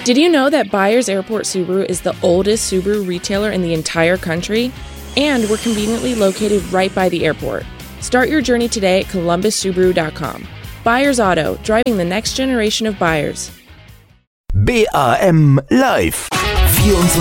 Did you know that Byers Airport Subaru is the oldest Subaru retailer in the entire country? And we're conveniently located right by the airport. Start your journey today at columbussubaru.com. Byers Auto, driving the next generation of buyers. BAM Live. 24